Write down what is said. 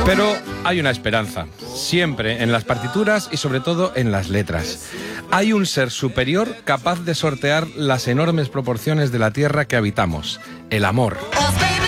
Pero hay una esperanza, siempre en las partituras y sobre todo en las letras. Hay un ser superior capaz de sortear las enormes proporciones de la tierra que habitamos, el amor.